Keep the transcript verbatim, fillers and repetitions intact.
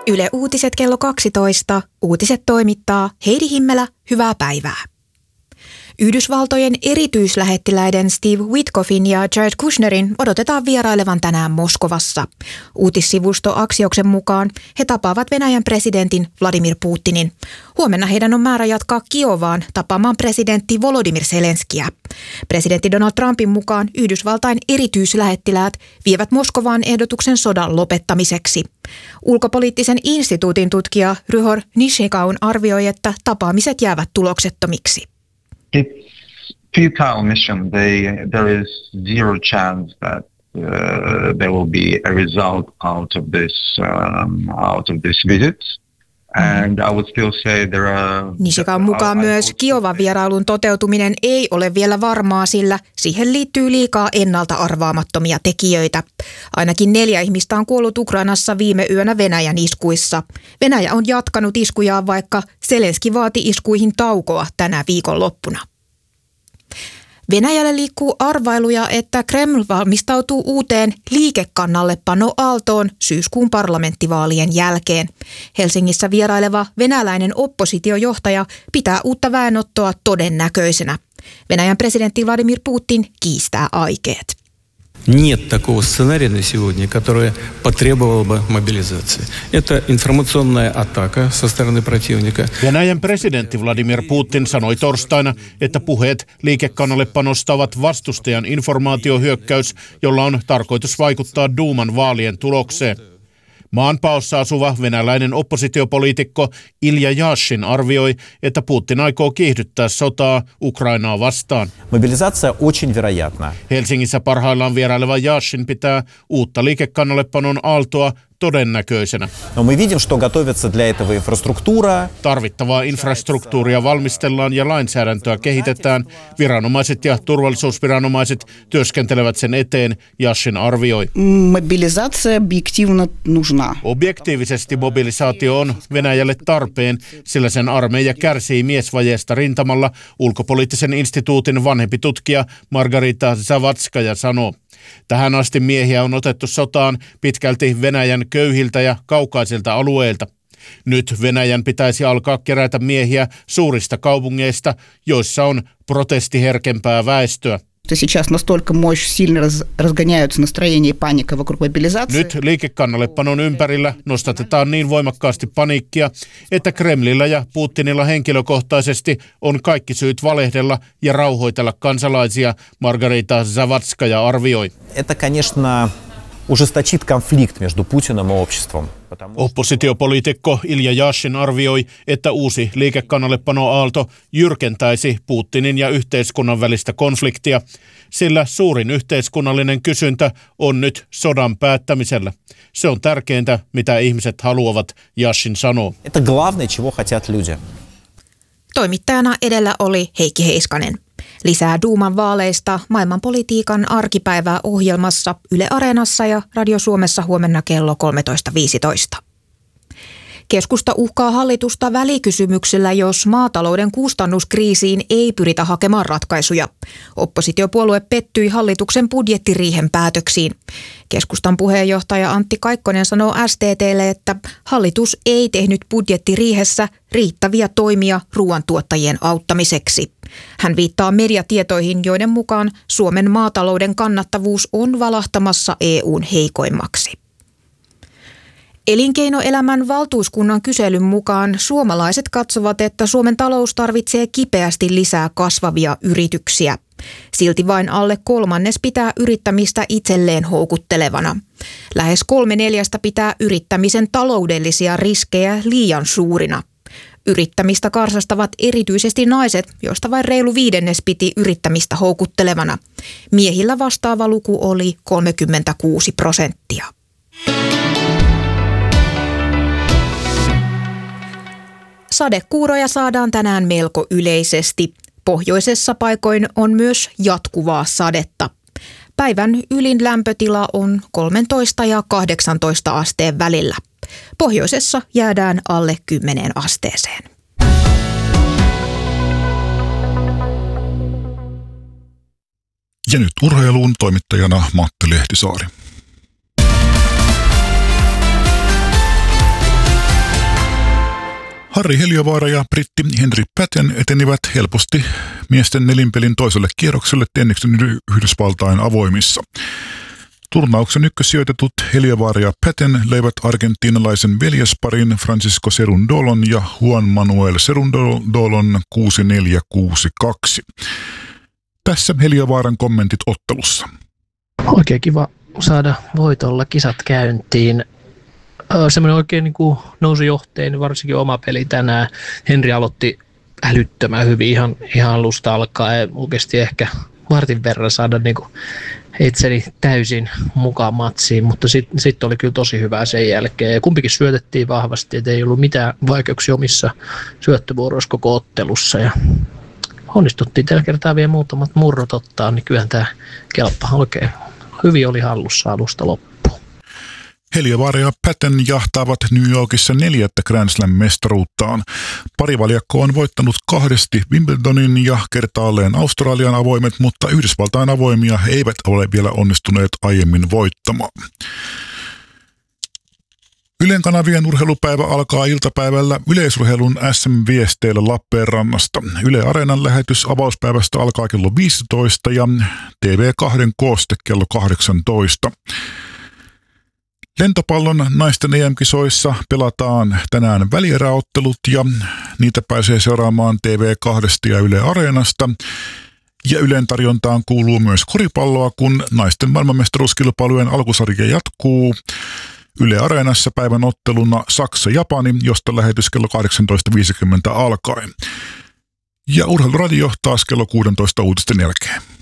Yle Uutiset kello kaksitoista. Uutiset toimittaa Heidi Himmelä. Hyvää päivää. Yhdysvaltojen erityislähettiläiden Steve Witkoffin ja Jared Kushnerin odotetaan vierailevan tänään Moskovassa. Uutissivusto Axioksen mukaan he tapaavat Venäjän presidentin Vladimir Putinin. Huomenna heidän on määrä jatkaa Kiovaan tapaamaan presidentti Volodymyr Zelenskiä. Presidentti Donald Trumpin mukaan Yhdysvaltain erityislähettiläät vievät Moskovaan ehdotuksen sodan lopettamiseksi. Ulkopoliittisen instituutin tutkija Ryhor Nishikaun arvioi, että tapaamiset jäävät tuloksettomiksi. It's futile mission. They, there is zero chance that uh, there will be a result out of this um, out of this visit. And I would still say there are. Nishikaun mukaan myös Kiovan vierailun toteutuminen ei ole vielä varmaa, sillä siihen liittyy liikaa ennalta arvaamattomia tekijöitä. Ainakin neljä ihmistä on kuollut Ukrainassa viime yönä Venäjän iskuissa. Venäjä on jatkanut iskujaan, vaikka Zelenski vaati iskuihin taukoa tänä viikonloppuna. Venäjällä liikkuu arvailuja, että Kreml valmistautuu uuteen liikekannallepano-aaltoon syyskuun parlamenttivaalien jälkeen. Helsingissä vieraileva venäläinen oppositiojohtaja pitää uutta väenottoa todennäköisenä. Venäjän presidentti Vladimir Putin kiistää aikeet. Нет такого сценария на сегодня, которое потребовало бы мобилизации. Это информационная атака со стороны противника. Venäjän presidentti Vladimir Putin sanoi torstaina, että puheet liikekannallepanosta ovat vastustajan informaatiohyökkäys, jolla on tarkoitus vaikuttaa Duuman vaalien tulokseen. Maanpaossa asuva venäläinen oppositiopoliitikko Ilja Jashin arvioi, että Putin aikoo kiihdyttää sotaa Ukrainaa vastaan. Mobilisaatio очень вероятна. Helsingissä parhaillaan vieraileva Jashin pitää uutta liikekannallepanon aaltoa todennäköisenä. No мы видим, что готовится для этого инфраструктура. Tarvittavaa infrastruktuuria valmistellaan ja lainsäädäntöä kehitetään. Viranomaiset ja turvallisuusviranomaiset työskentelevät sen eteen, Jashin arvioi. Mobilisaatio objektiivisesti нужна. Objektiivisesti mobilisaatio on Venäjälle tarpeen, sillä sen armeija kärsii miesvajeesta rintamalla, ulkopoliittisen instituutin vanhempi tutkija Margarita Zavatskaja sanoo. Tähän asti miehiä on otettu sotaan pitkälti Venäjän köyhiltä ja kaukaisilta alueilta. Nyt Venäjän pitäisi alkaa kerätä miehiä suurista kaupungeista, joissa on protestiherkempää väestöä. Nyt liikekannallepanon ympärillä nostatetaan niin voimakkaasti paniikkia, että Kremlillä ja Putinilla henkilökohtaisesti on kaikki syyt valehdella ja rauhoitella kansalaisia, Margarita Zavatskaja arvioi. Это, конечно, ужесточит конфликт между Путиным и обществом. Oppositiopoliitikko Ilja Jashin arvioi, että uusi liikekannallepano-aalto jyrkentäisi Putinin ja yhteiskunnan välistä konfliktia, sillä suurin yhteiskunnallinen kysyntä on nyt sodan päättämisellä. Se on tärkeintä, mitä ihmiset haluavat, Jashin sanoo. Это главное, чего хотят люди. Toimittajana edellä oli Heikki Heiskanen. Lisää Duuman vaaleista maailmanpolitiikan arkipäivää ohjelmassa Yle Areenassa ja Radio Suomessa huomenna kello kolmetoista viisitoista. Keskusta uhkaa hallitusta välikysymyksellä, jos maatalouden kustannuskriisiin ei pyritä hakemaan ratkaisuja. Oppositiopuolue pettyi hallituksen budjettiriihen päätöksiin. Keskustan puheenjohtaja Antti Kaikkonen sanoo S T T:lle, että hallitus ei tehnyt budjettiriihessä riittäviä toimia ruoantuottajien auttamiseksi. Hän viittaa mediatietoihin, joiden mukaan Suomen maatalouden kannattavuus on valahtamassa E U:n heikoimmaksi. Elinkeinoelämän valtuuskunnan kyselyn mukaan suomalaiset katsovat, että Suomen talous tarvitsee kipeästi lisää kasvavia yrityksiä. Silti vain alle kolmannes pitää yrittämistä itselleen houkuttelevana. Lähes kolme neljästä pitää yrittämisen taloudellisia riskejä liian suurina. Yrittämistä karsastavat erityisesti naiset, joista vain reilu viidennes piti yrittämistä houkuttelevana. Miehillä vastaava luku oli kolmekymmentäkuusi prosenttia. Sadekuuroja saadaan tänään melko yleisesti. Pohjoisessa paikoin on myös jatkuvaa sadetta. Päivän ylin lämpötila on kolmetoista ja kahdeksantoista asteen välillä. Pohjoisessa jäädään alle kymmeneen asteeseen. Ja nyt urheiluun toimittajana Matti Lehtisaari. Harri Heliövaara ja britti Henry Patten etenivät helposti miesten nelinpelin toiselle kierrokselle tenniksen Yhdysvaltain avoimissa. Turnauksen ykkössijoitetut Heliövaara ja Patten leivät argentiinalaisen veljesparin Francisco Cerundolon ja Juan Manuel Cerundolon kuusi neljä kuusi kaksi. Tässä Heliövaaran kommentit ottelussa. Oikein kiva saada voitolla kisat käyntiin. Semmoinen oikein niin kuin nousi johteen, varsinkin oma peli tänään. Henri aloitti älyttömän hyvin ihan, ihan alusta alkaen. Oikeasti ehkä vartin verran saada niin kuin itseni täysin mukaan matsiin, mutta sitten sit oli kyllä tosi hyvää sen jälkeen. Ja kumpikin syötettiin vahvasti, että ei ollut mitään vaikeuksia omissa syöttövuoroissa koko ottelussa. Ja onnistuttiin tällä kertaa vielä muutamat murrot ottaa, niin kyllähän tämä kelppa oikein hyvin oli hallussa alusta loppuun. Heliövaara ja Patten jahtaavat New Yorkissa neljättä Grand Slam-mestaruuttaan. Parivaljakko on voittanut kahdesti Wimbledonin ja kertaalleen Australian avoimet, mutta Yhdysvaltain avoimia he eivät ole vielä onnistuneet aiemmin voittamaan. Ylen kanavien urheilupäivä alkaa iltapäivällä yleisurheilun S M-viesteillä Lappeenrannasta. Yle Areenan lähetys avauspäivästä alkaa kello viisitoista ja T V kaksi kooste kello kahdeksantoista. Lentopallon naisten E M-kisoissa pelataan tänään välieräottelut ja niitä pääsee seuraamaan T V kaksi ja Yle Areenasta. Ja Ylen tarjontaan kuuluu myös koripalloa, kun naisten maailmanmestaruuskilpailujen alkusarja jatkuu. Yle Areenassa päivän otteluna Saksa-Japani, josta lähetys kello kahdeksantoista viisikymmentä alkaen. Ja Urheiluradio taas kello kuusitoista uutisten jälkeen.